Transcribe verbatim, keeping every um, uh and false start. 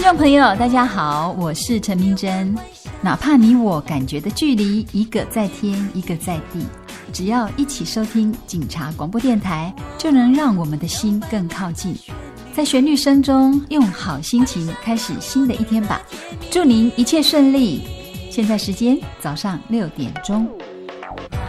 众朋友大家好，我是陈明真。哪怕你我感觉的距离一个在天一个在地，只要一起收听警察广播电台，就能让我们的心更靠近。在旋律声中，用好心情开始新的一天吧。祝您一切顺利。现在时间早上六点钟。